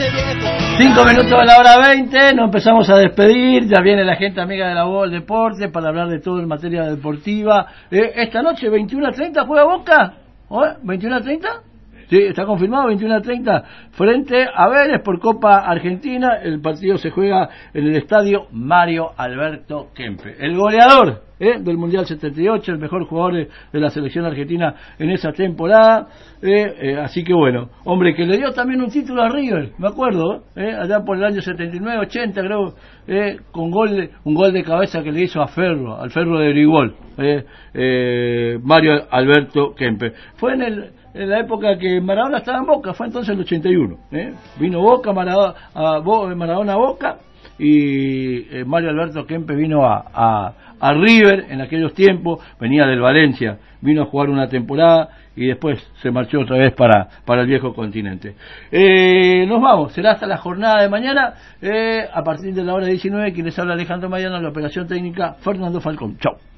5 minutos a la hora 20, nos empezamos a despedir, ya viene la gente amiga de la voz del deporte para hablar de todo en materia deportiva. Esta noche, 21:30, ¿juega Boca? ¿21:30? Sí, está confirmado, 21:30, frente a Vélez por Copa Argentina. El partido se juega en el estadio Mario Alberto Kempes. El goleador del Mundial 78, el mejor jugador de la selección argentina en esa temporada. Así que bueno, hombre, que le dio también un título a River, me acuerdo, allá por el año 79, 80, creo, con un gol de cabeza que le hizo al Ferro de Grigol, Mario Alberto Kempes. Fue en la época que Maradona estaba en Boca, fue entonces el 81. Vino Boca, Maradona a Boca, y Mario Alberto Kempes vino a River en aquellos tiempos, venía del Valencia, vino a jugar una temporada y después se marchó otra vez para el viejo continente. Nos vamos, será hasta la jornada de mañana, a partir de la hora 19, quien les habla Alejandro Mayano, la operación técnica Fernando Falcón. Chau.